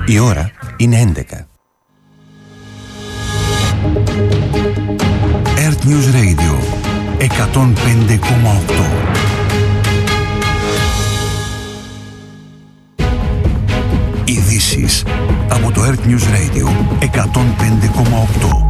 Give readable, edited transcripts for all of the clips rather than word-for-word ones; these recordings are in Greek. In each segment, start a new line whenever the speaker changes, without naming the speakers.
Η ώρα είναι 11. Earth News Radio 105,8. Ειδήσεις από το Earth News Radio 105,8.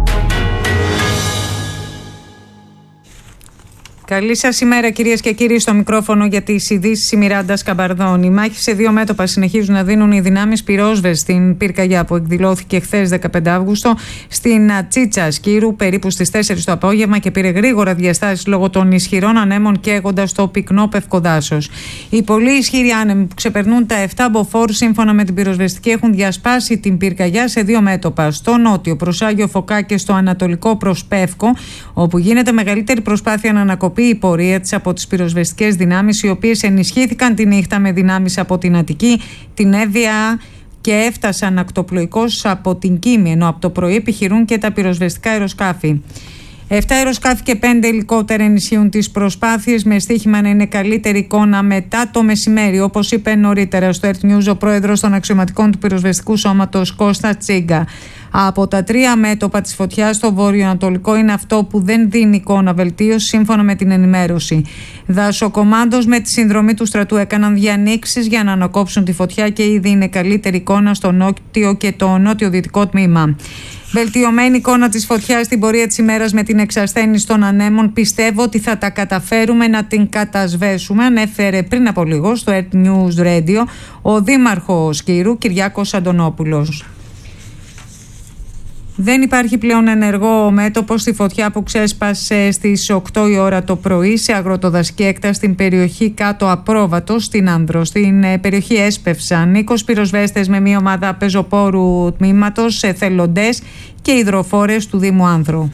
Καλή σας ημέρα, κυρίες και κύριοι, στο μικρόφωνο για τις ειδήσεις η Μιράντα Σκαμπαρδών. Οι μάχες σε δύο μέτωπα συνεχίζουν να δίνουν οι δυνάμεις πυρόσβεσης στην πυρκαγιά που εκδηλώθηκε χθες 15 Αύγουστο στην Ατσίτσα Σκύρου περίπου στις 4 το απόγευμα και πήρε γρήγορα διαστάσεις λόγω των ισχυρών ανέμων καίγοντας το πυκνό πευκοδάσος. Οι πολύ ισχυροί άνεμοι που ξεπερνούν τα 7 μποφόρ σύμφωνα με την πυροσβεστική έχουν διασπάσει την πυρκαγιά σε δύο μέτωπα. Στο νότιο προς Άγιο Φωκά και στο ανατολικό προς Πεύκο, όπου γίνεται μεγαλύτερη προσπάθεια να ανακοπεί η πορεία της από τις πυροσβεστικές δυνάμεις, οι οποίες ενισχύθηκαν τη νύχτα με δυνάμεις από την Αττική, την Εύβοια και έφτασαν ακτοπλοϊκώς από την Κίμη, ενώ από το πρωί επιχειρούν και τα πυροσβεστικά αεροσκάφη. 7 αεροσκάφη και 5 ελικόπτερα ενισχύουν τις προσπάθειες με στοίχημα να είναι καλύτερη εικόνα μετά το μεσημέρι, όπως είπε νωρίτερα στο Earth News ο πρόεδρος των αξιωματικών του πυροσβεστικού σώματος Κώστα Τσίγκα. Από τα τρία μέτωπα της φωτιάς, το βορειοανατολικό είναι αυτό που δεν δίνει εικόνα βελτίωση σύμφωνα με την ενημέρωση. Δασοκομάντος με τη συνδρομή του στρατού έκαναν διανοίξεις για να ανακόψουν τη φωτιά και ήδη είναι καλύτερη εικόνα στο νότιο και το νότιο-δυτικό τμήμα. Βελτιωμένη εικόνα της φωτιάς στην πορεία της ημέρας με την εξασθένιση των ανέμων. Πιστεύω ότι θα τα καταφέρουμε να την κατασβέσουμε, ανέφερε πριν από λίγο στο Earth News Radio ο δήμαρχος Σκύρου Κυριάκος Αντωνόπουλος. Δεν υπάρχει πλέον ενεργό μέτωπο στη φωτιά που ξέσπασε στις 8 η ώρα το πρωί σε αγροτοδασική έκταση στην περιοχή κάτω Απρόβατο στην Άνδρο. Στην περιοχή έσπευσαν 20 πυροσβέστες με μια ομάδα πεζοπόρου τμήματος, εθελοντές και υδροφόρες του Δήμου Άνδρο.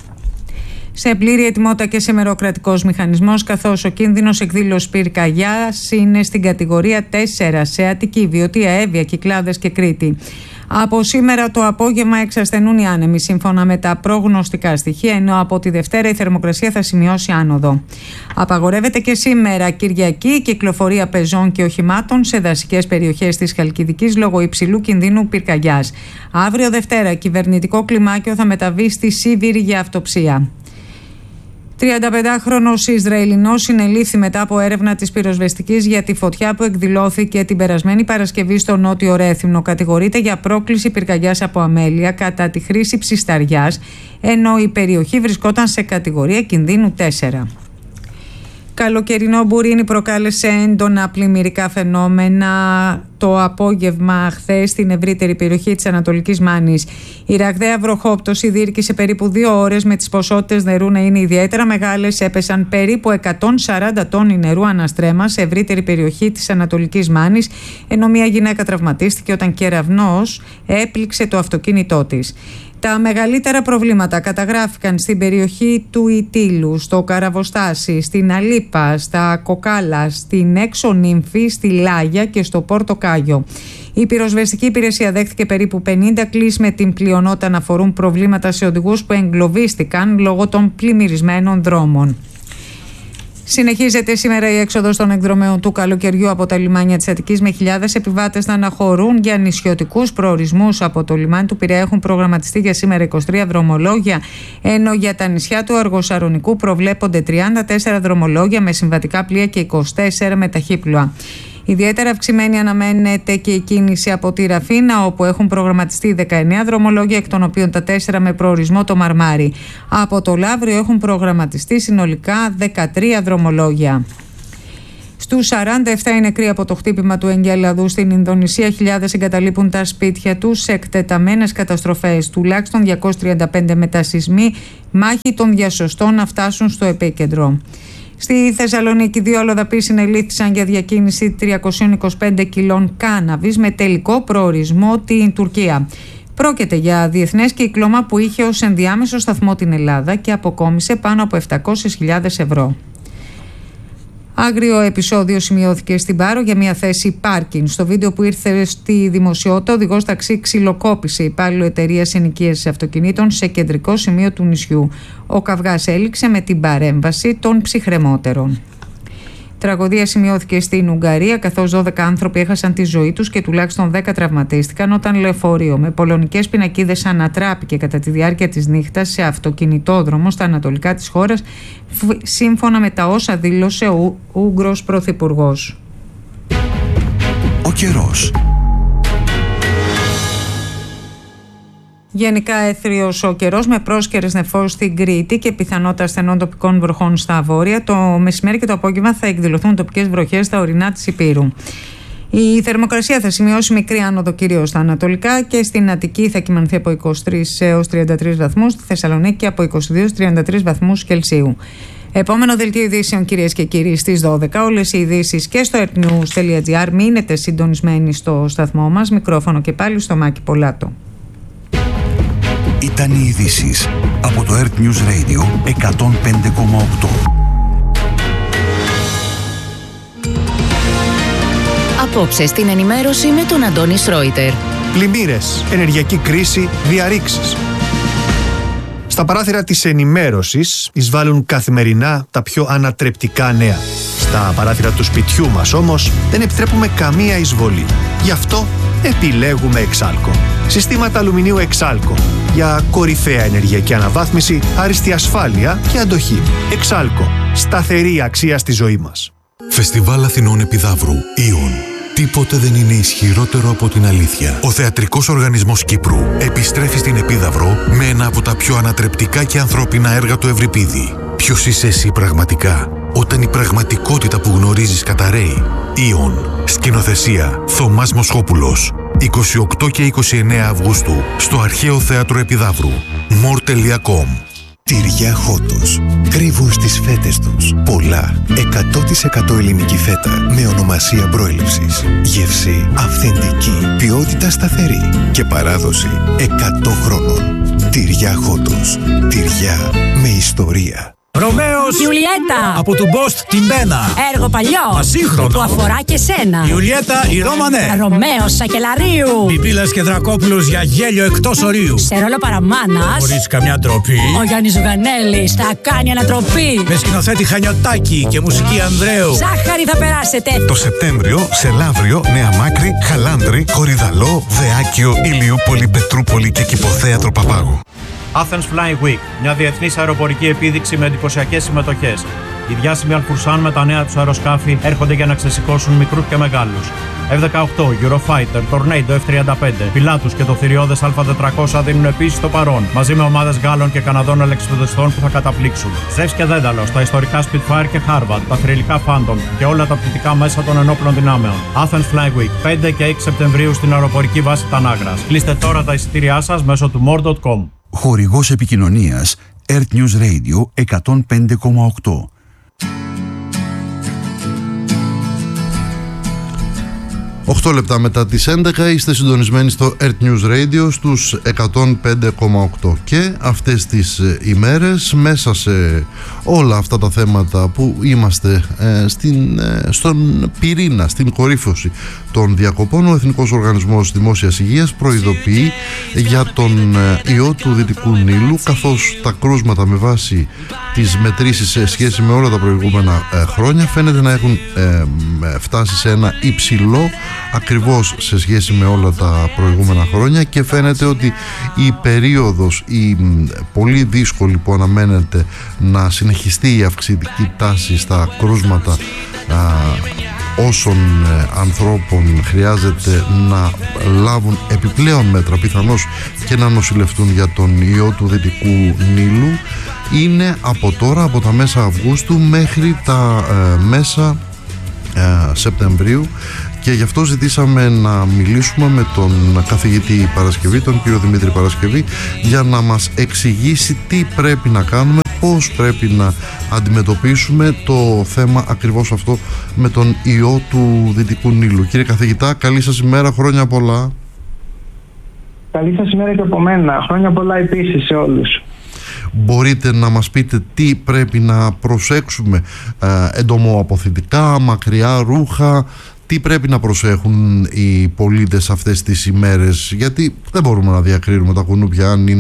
Σε πλήρη ετοιμότητα και σε μεροκρατικός μηχανισμός, καθώς ο κίνδυνος εκδήλωσης πυρκαγιάς είναι στην κατηγορία 4 σε Αττική, Βιωτία, Εύβοια, Κυκλάδες και Κρήτη. Από σήμερα το απόγευμα εξασθενούν οι άνεμοι σύμφωνα με τα προγνωστικά στοιχεία, ενώ από τη Δευτέρα η θερμοκρασία θα σημειώσει άνοδο. Απαγορεύεται και σήμερα Κυριακή η κυκλοφορία πεζών και οχημάτων σε δασικές περιοχές της Χαλκιδικής λόγω υψηλού κινδύνου πυρκαγιάς. Αύριο Δευτέρα κυβερνητικό κλιμάκιο θα μεταβεί στη Σίβηρη για αυτοψία. 35χρονος Ισραηλινός συνελήφθη μετά από έρευνα της πυροσβεστικής για τη φωτιά που εκδηλώθηκε την περασμένη Παρασκευή στο Νότιο Ρέθυμνο. Κατηγορείται για πρόκληση πυρκαγιάς από αμέλεια κατά τη χρήση ψισταριάς, ενώ η περιοχή βρισκόταν σε κατηγορία κινδύνου 4. Καλοκαιρινό μπουρίνι προκάλεσε έντονα πλημμυρικά φαινόμενα το απόγευμα χθες στην ευρύτερη περιοχή της Ανατολικής Μάνης. Η ραγδαία βροχόπτωση διήρκησε περίπου 2 ώρες με τις ποσότητες νερού να είναι ιδιαίτερα μεγάλες. Έπεσαν περίπου 140 τόνοι νερού αναστρέμα σε ευρύτερη περιοχή της Ανατολικής Μάνης, ενώ μια γυναίκα τραυματίστηκε όταν κεραυνός έπληξε το αυτοκίνητό της. Τα μεγαλύτερα προβλήματα καταγράφηκαν στην περιοχή του Ιτήλου, στο Καραβοστάσι, στην Αλίπα, στα Κοκάλα, στην Έξω Νύμφη, στη Λάγια και στο Πόρτο Κάγιο. Η πυροσβεστική υπηρεσία δέχτηκε περίπου 50 κλήσεις, με την πλειονότητα να αφορούν προβλήματα σε οδηγούς που εγκλωβίστηκαν λόγω των πλημμυρισμένων δρόμων. Συνεχίζεται σήμερα η έξοδος των εκδρομέων του καλοκαιριού από τα λιμάνια της Αττικής, με χιλιάδες επιβάτες να αναχωρούν για νησιωτικούς προορισμούς. Από το λιμάνι του Πειραιά έχουν προγραμματιστεί για σήμερα 23 δρομολόγια, ενώ για τα νησιά του Αργοσαρονικού προβλέπονται 34 δρομολόγια με συμβατικά πλοία και 24 με ταχύπλοα. Ιδιαίτερα αυξημένη αναμένεται και η κίνηση από τη Ραφίνα, όπου έχουν προγραμματιστεί 19 δρομολόγια, εκ των οποίων τα 4 με προορισμό το Μαρμάρι. Από το Λαύριο έχουν προγραμματιστεί συνολικά 13 δρομολόγια. Στους 47 είναι νεκροί από το χτύπημα του εγκέλαδου στην Ινδονησία. Χιλιάδες εγκαταλείπουν τα σπίτια τους σε εκτεταμένες καταστροφές. Τουλάχιστον 235 μετασυσμοί, μάχη των διασωστών να φτάσουν στο επίκεντρο. Στη Θεσσαλονίκη, 2 αλλοδαποί συνελήφθησαν για διακίνηση 325 κιλών κάναβης με τελικό προορισμό την Τουρκία. Πρόκειται για διεθνές κύκλωμα που είχε ως ενδιάμεσο σταθμό την Ελλάδα και αποκόμισε πάνω από 700.000 ευρώ. Άγριο επεισόδιο σημειώθηκε στην Πάρο για μια θέση πάρκινγκ. Στο βίντεο που ήρθε στη δημοσιότητα, ο οδηγός ταξί ξυλοκόπησε υπάλληλο εταιρείας ενοικίασης αυτοκινήτων σε κεντρικό σημείο του νησιού. Ο καυγάς έληξε με την παρέμβαση των ψυχρεμότερων. Τραγωδία σημειώθηκε στην Ουγγαρία, καθώς 12 άνθρωποι έχασαν τη ζωή τους και τουλάχιστον 10 τραυματίστηκαν όταν λεωφορείο με πολωνικές πινακίδες ανατράπηκε κατά τη διάρκεια της νύχτας σε αυτοκινητόδρομο στα ανατολικά της χώρας, σύμφωνα με τα όσα δήλωσε ο Ούγγρος Πρωθυπουργός.
Ο καιρός.
Γενικά έθριος ο καιρός με πρόσκαιρες νεφώσεις στην Κρήτη και πιθανότητα στενών τοπικών βροχών στα βόρεια. Το μεσημέρι και το απόγευμα θα εκδηλωθούν τοπικές βροχές στα ορεινά της Ηπείρου. Η θερμοκρασία θα σημειώσει μικρή άνοδο κυρίως στα ανατολικά και στην Αττική θα κυμανθεί από 23 έως 33 βαθμούς, στη Θεσσαλονίκη από 22 έως 33 βαθμούς Κελσίου. Επόμενο δελτίο ειδήσεων, κυρίες και κύριοι, στις 12. Όλες οι ειδήσεις και στο earthnews.gr. Μείνετε συντονισμένοι στο σταθμό μας. Μικρόφωνο και πάλι στο Μάκη Πολάτο.
Ήταν οι ειδήσεις από το Earth News Radio 105,8.
Απόψε στην ενημέρωση με τον Αντώνη Σρόιτερ.
Πλημμύρες, ενεργειακή κρίση, διαρρήξεις. Στα παράθυρα της ενημέρωσης εισβάλλουν καθημερινά τα πιο ανατρεπτικά νέα. Στα παράθυρα του σπιτιού μας όμως δεν επιτρέπουμε καμία εισβολή. Γι' αυτό επιλέγουμε Εξάλκο. Συστήματα αλουμινίου Εξάλκο για κορυφαία ενεργειακή αναβάθμιση, άριστη ασφάλεια και αντοχή. Εξάλκο. Σταθερή αξία στη ζωή μας.
Φεστιβάλ Αθηνών Επιδαύρου. Ιον. Τίποτε δεν είναι ισχυρότερο από την αλήθεια. Ο Θεατρικός Οργανισμός Κύπρου επιστρέφει στην Επίδαυρο με ένα από τα πιο ανατρεπτικά και ανθρώπινα έργα του Ευρυπίδη. Ποιος είσαι εσύ πραγματικά, όταν η πραγματικότητα που γνωρίζεις καταραίει. Ιον. Σκηνοθεσία Θωμάς Μοσχόπουλος. 28 και 29 Αυγούστου στο Αρχαίο Θέατρο Επιδαύρου. more.com.
Τυριά Χότος. Κρύβουν στις φέτες τους πολλά 100% ελληνική φέτα με ονομασία προέλευσης. Γεύση αυθεντική, ποιότητα σταθερή και παράδοση 100 χρόνων. Τυριά Χότος. Τυριά με ιστορία.
Ρωμαίος
Ιουλιέτα
από του Μπόστ την Πένα.
Έργο παλιό
Ασύγχρονο
που αφορά και σένα.
Ιουλιέτα η Ρώμανε.
Ρωμαίος Σακελαρίου.
Πιπίλας και Δρακόπουλος για γέλιο εκτός ορίου.
Σε ρόλο παραμάνας
Χωρίς καμιά ντροπή.
ο Γιάννης Ζουγανέλης θα κάνει ανατροπή.
Με σκηνοθέτη Χανιωτάκη και μουσική Ανδρέου.
Ζάχαρη θα περάσετε.
Το Σεπτέμβριο σε Λαύριο, Νέα Μάκρη, Χαλάνδρη, Κορυδαλό, Δεάκιο, Ηλιούπολη, Πετρούπολη και Κηποθέατρο Παπάγου.
Athens Flying Week, μια διεθνής αεροπορική επίδειξη με εντυπωσιακές συμμετοχές. Οι διάσημοι Αλφουρσάν με τα νέα τους αεροσκάφη έρχονται για να ξεσηκώσουν μικρούς και μεγάλους. F-18, Eurofighter, Tornado F-35, Πιλάτους και το θηριώδες Α400 δίνουν επίσης το παρόν, μαζί με ομάδες Γάλλων και Καναδών ελεξιπεδιστών που θα καταπλήξουν. Ζεύς και Δένταλος, τα ιστορικά Spitfire και Harvard, τα θρυλικά Phantom και όλα τα πτυτικά μέσα των ενόπλων δυνάμεων. Athens Flying Week, 5 και 6 Σεπτεμβρίου στην αεροπορική βάση Τανάγρας. Κλείστε τώρα τα εισιτήριά σας μέσω του more.com.
Χορηγός επικοινωνίας Earth News Radio 105,8.
Οχτώ λεπτά μετά τις 11 είστε συντονισμένοι στο Earth News Radio στους 105,8 και αυτές τις ημέρες μέσα σε όλα αυτά τα θέματα που είμαστε στον πυρήνα, στην κορύφωση των διακοπών, ο Εθνικός Οργανισμός Δημόσιας Υγείας προειδοποιεί για τον ιό του Δυτικού Νείλου, καθώς τα κρούσματα με βάση τις μετρήσεις σε σχέση με όλα τα προηγούμενα χρόνια φαίνεται να έχουν φτάσει σε ένα υψηλό ακριβώς σε σχέση με όλα τα προηγούμενα χρόνια και φαίνεται ότι η περίοδος η πολύ δύσκολη που αναμένεται να συνεχιστεί η αυξητική τάση στα κρούσματα όσων ανθρώπων χρειάζεται να λάβουν επιπλέον μέτρα, πιθανώς και να νοσηλευτούν για τον ιό του Δυτικού Νείλου, είναι από τώρα, από τα μέσα Αυγούστου μέχρι τα μέσα Σεπτεμβρίου, και γι' αυτό ζητήσαμε να μιλήσουμε με τον καθηγητή Παρασκευή, τον κύριο Δημήτρη Παρασκευή, για να μας εξηγήσει τι πρέπει να κάνουμε, πώς πρέπει να αντιμετωπίσουμε το θέμα ακριβώς αυτό με τον ιό του Δυτικού Νείλου. Κύριε καθηγητά, καλή σας ημέρα, χρόνια πολλά.
Καλή σας ημέρα και από μένα, χρόνια πολλά επίσης σε όλους.
Μπορείτε να μας πείτε τι πρέπει να προσέξουμε, εντομοαποθητικά, μακριά ρούχα, τι πρέπει να προσέχουν οι πολίτες αυτές τις ημέρες, γιατί δεν μπορούμε να διακρίνουμε τα κουνούπια αν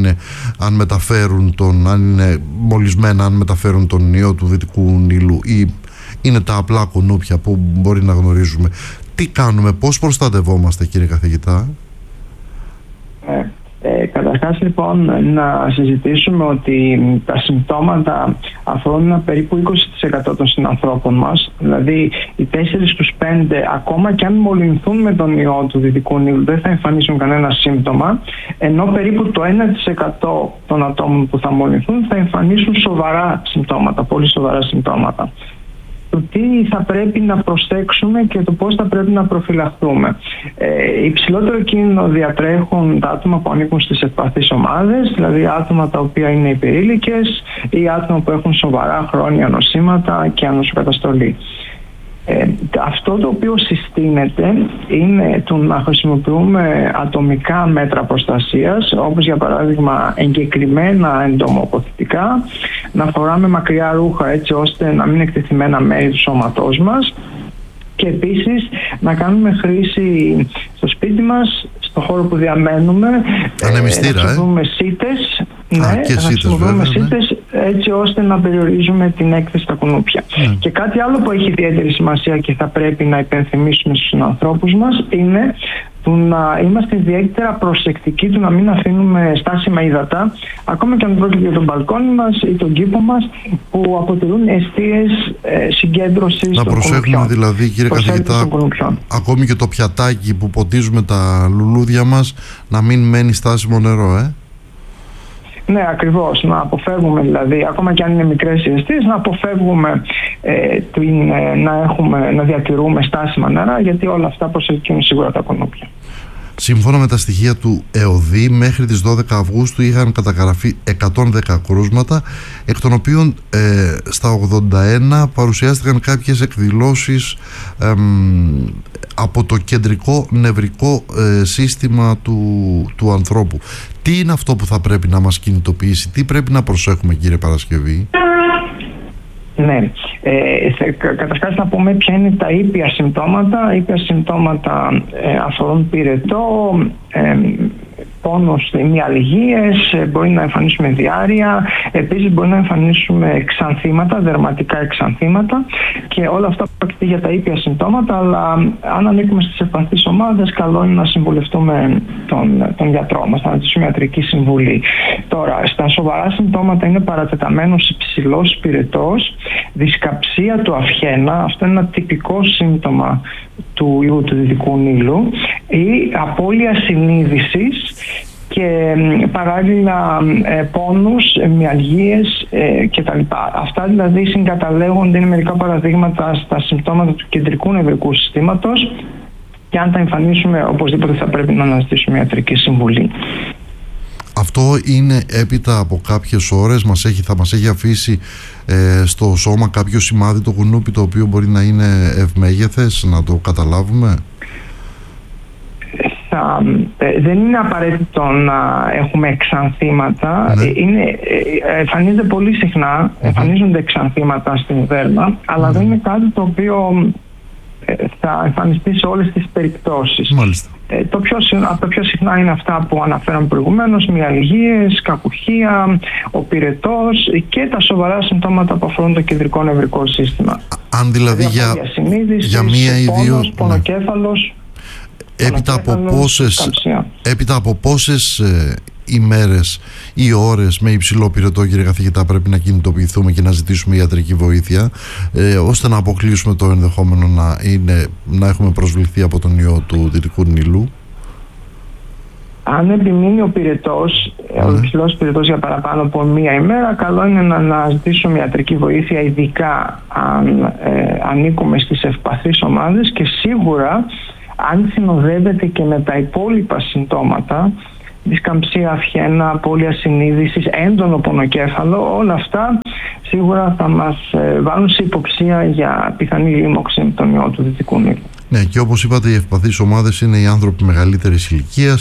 είναι μολυσμένα, αν μεταφέρουν τον ιό του Δυτικού Νείλου, ή είναι τα απλά κουνούπια που μπορεί να γνωρίζουμε. Τι κάνουμε, πώς προστατευόμαστε, κύριε καθηγητά?
Καταρχάς λοιπόν να συζητήσουμε ότι τα συμπτώματα αφορούν ένα περίπου 20% των συνανθρώπων μας, δηλαδή οι 4 στους 5 ακόμα και αν μολυνθούν με τον ιό του Δυτικού Νείλου δεν θα εμφανίσουν κανένα σύμπτωμα, ενώ περίπου το 1% των ατόμων που θα μολυνθούν θα εμφανίσουν σοβαρά συμπτώματα, πολύ σοβαρά συμπτώματα. Το τι θα πρέπει να προσέξουμε και το πώς θα πρέπει να προφυλαχθούμε. Υψηλότερο κίνδυνο διατρέχουν τα άτομα που ανήκουν στις ευπαθείς ομάδες, δηλαδή άτομα τα οποία είναι υπερήλικες ή άτομα που έχουν σοβαρά χρόνια νοσήματα και ανοσοκαταστολή. Αυτό το οποίο συστήνεται είναι το να χρησιμοποιούμε ατομικά μέτρα προστασίας, όπως για παράδειγμα εγκεκριμένα εντομοποθητικά, να φοράμε μακριά ρούχα έτσι ώστε να μην εκτεθειμένα μέρη του σώματός μας και επίσης να κάνουμε χρήση στο σπίτι μας, στο χώρο που διαμένουμε, να χρησιμοποιούμε σίτες, σίτες έτσι ώστε να περιορίζουμε την έκθεση στα κουνούπια. Και κάτι άλλο που έχει ιδιαίτερη σημασία και θα πρέπει να υπενθυμίσουμε στους ανθρώπους μας είναι να είμαστε ιδιαίτερα προσεκτικοί του να μην αφήνουμε στάσιμα ύδατα, ακόμα και αν πρόκειται για τον μπαλκόνι μας ή τον κήπο μας, που αποτελούν εστίες συγκέντρωσης των κουνουπιών.
Να προσέχουμε δηλαδή, κύριε καθηγητά, ακόμη και το πιατάκι που ποτίζουμε τα λουλούδια μας να μην μένει στάσιμο νερό,
Ναι, ακριβώς. Να αποφεύγουμε δηλαδή, ακόμα και αν είναι μικρές οι αιστείες, να αποφεύγουμε να διατηρούμε στάσιμα νερά, γιατί όλα αυτά προσελκύουν σίγουρα τα κουνούπια.
Σύμφωνα με τα στοιχεία του ΕΟΔΗ, μέχρι τις 12 Αυγούστου είχαν καταγραφεί 110 κρούσματα, εκ των οποίων στα 81 παρουσιάστηκαν κάποιες εκδηλώσεις από το κεντρικό νευρικό σύστημα του ανθρώπου. Τι είναι αυτό που θα πρέπει να μας κινητοποιήσει, τι πρέπει να προσέχουμε, κύριε Παρασκευή?
Ναι, καταρχάς να πούμε ποια είναι τα ήπια συμπτώματα. Ήπια συμπτώματα αφορούν πυρετό, πόνος, μυαλγίες, μπορεί να εμφανίσουμε διάρρεια, επίσης μπορεί να εμφανίσουμε εξανθήματα, δερματικά εξανθήματα, και όλα αυτά πρόκειται για τα ήπια συμπτώματα, αλλά αν ανήκουμε στις ευπαθείς ομάδες, καλό είναι να συμβουλευτούμε τον γιατρό μας, να ζητήσουμε ιατρική συμβουλή. Τώρα, στα σοβαρά συμπτώματα είναι παρατεταμένος υψηλός πυρετός, δισκαψία του αυχένα, αυτό είναι ένα τυπικό σύμπτωμα του ιού του Δυτικού Νείλου, ή απώλεια συνείδησης και παράλληλα πόνους, μυαλγίες κτλ. Αυτά δηλαδή συγκαταλέγονται, είναι μερικά παραδείγματα στα συμπτώματα του κεντρικού νευρικού συστήματος, και αν τα εμφανίσουμε οπωσδήποτε θα πρέπει να αναζητήσουμε ιατρική συμβουλή.
Αυτό είναι έπειτα από κάποιες ώρες, θα μας έχει αφήσει στο σώμα κάποιο σημάδι το κουνούπι, το οποίο μπορεί να είναι ευμέγεθες, να το καταλάβουμε?
Δεν είναι απαραίτητο να έχουμε εξανθήματα. Εμφανίζεται πολύ συχνά, εμφανίζονται εξανθήματα στην δέρμα, αλλά δεν είναι κάτι το οποίο θα εμφανιστεί σε όλες τις περιπτώσεις.
Μάλιστα.
Από τα πιο συχνά είναι αυτά που αναφέραμε προηγουμένως, μυαλγίες, κακουχία, ο πυρετός και τα σοβαρά συμπτώματα που αφορούν το κεντρικό νευρικό σύστημα.
Αν δηλαδή για μία ή δύο...
πονοκέφαλος,
έπειτα από πόσες ημέρες ή ώρες με υψηλό πυρετό, κύριε καθηγητά, πρέπει να κινητοποιηθούμε και να ζητήσουμε ιατρική βοήθεια, ώστε να αποκλείσουμε το ενδεχόμενο να έχουμε προσβληθεί από τον ιό του Δυτικού Νείλου?
Αν επιμείνει ο πυρετός, ο υψηλός πυρετός για παραπάνω από μία ημέρα, καλό είναι να αναζητήσουμε ιατρική βοήθεια, ειδικά αν ανήκουμε στις ευπαθείς ομάδες, και σίγουρα αν συνοδεύεται και με τα υπόλοιπα συμπτώματα, δισκαμψία αυχένα, απώλεια συνείδησης, έντονο πονοκέφαλο, όλα αυτά σίγουρα θα μας βάλουν σε υποψία για πιθανή λίμωξη με τον ιό του Δυτικού Νείλου.
Ναι, και όπως είπατε, οι ευπαθείς ομάδες είναι οι άνθρωποι μεγαλύτερης ηλικίας,